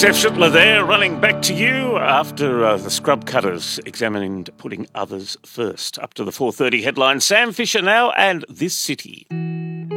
Steph Schüttler there, running back to you after the Scrub Cutters examined putting others first. Up to the 4:30 headline. Sam Fisher now and This City.